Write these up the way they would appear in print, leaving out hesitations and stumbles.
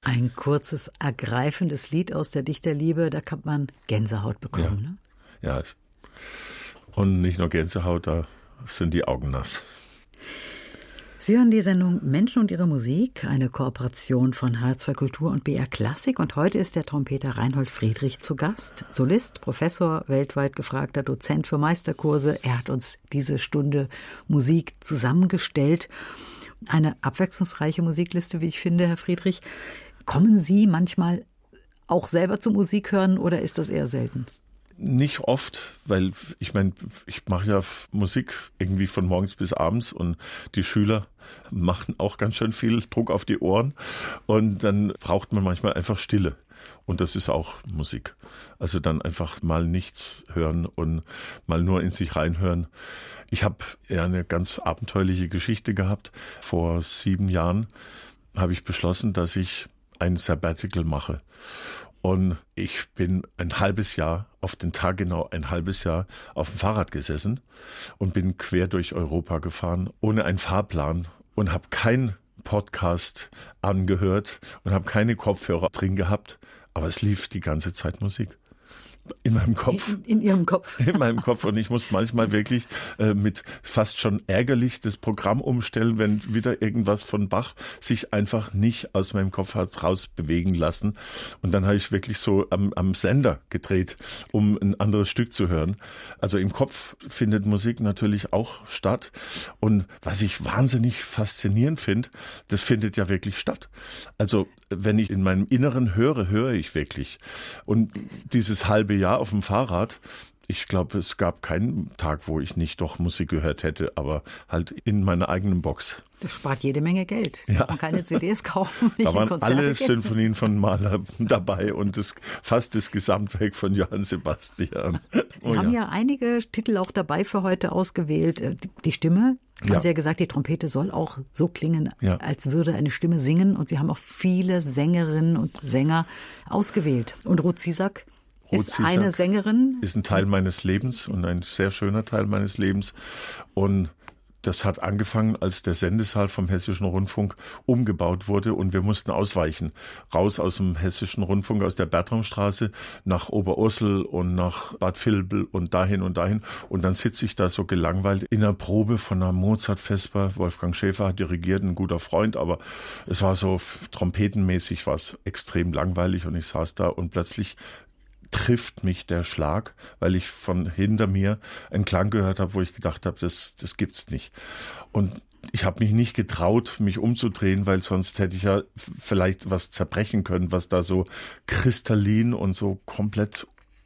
Ein kurzes, ergreifendes Lied aus der Dichterliebe, da kann man Gänsehaut bekommen. Ja, ne? Ja. Und nicht nur Gänsehaut, da sind die Augen nass. Sie hören die Sendung Menschen und ihre Musik, eine Kooperation von H2 Kultur und BR Klassik. Und heute ist der Trompeter Reinhold Friedrich zu Gast. Solist, Professor, weltweit gefragter Dozent für Meisterkurse. Er hat uns diese Stunde Musik zusammengestellt. Eine abwechslungsreiche Musikliste, wie ich finde, Herr Friedrich. Kommen Sie manchmal auch selber zur Musik hören oder ist das eher selten? Nicht oft, weil ich mache ja Musik irgendwie von morgens bis abends und die Schüler machen auch ganz schön viel Druck auf die Ohren und dann braucht man manchmal einfach Stille. Und das ist auch Musik. Also dann einfach mal nichts hören und mal nur in sich reinhören. Ich habe ja eine ganz abenteuerliche Geschichte gehabt. Vor 7 Jahren habe ich beschlossen, dass ich ein Sabbatical mache. Und ich bin ein halbes Jahr, auf den Tag genau ein halbes Jahr, auf dem Fahrrad gesessen und bin quer durch Europa gefahren, ohne einen Fahrplan und habe keinen Podcast angehört und habe keine Kopfhörer drin gehabt, aber es lief die ganze Zeit Musik. In meinem Kopf. In Ihrem Kopf. In meinem Kopf. Und ich muss manchmal wirklich mit fast schon ärgerlich das Programm umstellen, wenn wieder irgendwas von Bach sich einfach nicht aus meinem Kopf hat raus bewegen lassen. Und dann habe ich wirklich so am Sender gedreht, um ein anderes Stück zu hören. Also im Kopf findet Musik natürlich auch statt. Und was ich wahnsinnig faszinierend finde, das findet ja wirklich statt. Also wenn ich in meinem Inneren höre ich wirklich. Und dieses halbe Jahr auf dem Fahrrad, ich glaube, es gab keinen Tag, wo ich nicht doch Musik gehört hätte, aber halt in meiner eigenen Box. Das spart jede Menge Geld. Sie brauchen keine CDs kaufen. Da waren alle Sinfonien von Mahler dabei und fast das Gesamtwerk von Johann Sebastian. Sie haben ja einige Titel auch dabei für heute ausgewählt. Die Stimme, haben Sie ja gesagt, die Trompete soll auch so klingen, als würde eine Stimme singen. Und Sie haben auch viele Sängerinnen und Sänger ausgewählt. Und Ruth Zisak ist eine Sängerin. Ist ein Teil meines Lebens und ein sehr schöner Teil meines Lebens. Und das hat angefangen, als der Sendesaal vom Hessischen Rundfunk umgebaut wurde und wir mussten ausweichen. Raus aus dem Hessischen Rundfunk, aus der Bertramstraße nach Oberursel und nach Bad Vilbel und dahin und dahin. Und dann sitze ich da so gelangweilt in einer Probe von einer Mozart-Vesper. Wolfgang Schäfer hat dirigiert, ein guter Freund, aber es war so trompetenmäßig was extrem langweilig und ich saß da und plötzlich trifft mich der Schlag, weil ich von hinter mir einen Klang gehört habe, wo ich gedacht habe, das gibt's nicht. Und ich habe mich nicht getraut, mich umzudrehen, weil sonst hätte ich ja vielleicht was zerbrechen können, was da so kristallin und so komplett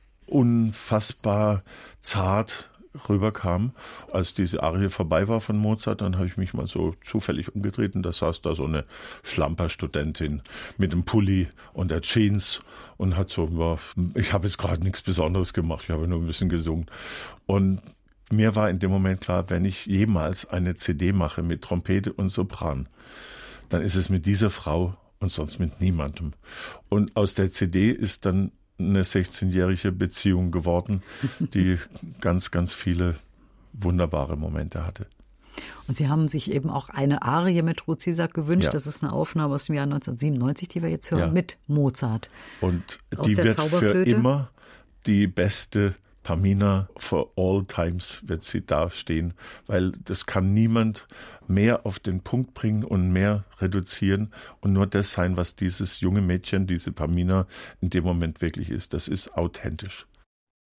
unfassbar zart rüberkam. Als diese Arie vorbei war von Mozart, dann habe ich mich mal so zufällig umgedreht und da saß da so eine Schlamperstudentin mit einem Pulli und der Jeans und hat so, ich habe jetzt gerade nichts Besonderes gemacht, ich habe nur ein bisschen gesungen. Und mir war in dem Moment klar, wenn ich jemals eine CD mache mit Trompete und Sopran, dann ist es mit dieser Frau und sonst mit niemandem. Und aus der CD ist dann eine 16-jährige Beziehung geworden, die ganz, ganz viele wunderbare Momente hatte. Und Sie haben sich eben auch eine Arie mit Ruth Zisak gewünscht. Ja. Das ist eine Aufnahme aus dem Jahr 1997, die wir jetzt hören, mit Mozart. Und die wird für immer die beste Pamina for all times wird sie dastehen, weil das kann niemand mehr auf den Punkt bringen und mehr reduzieren und nur das sein, was dieses junge Mädchen, diese Pamina in dem Moment wirklich ist. Das ist authentisch.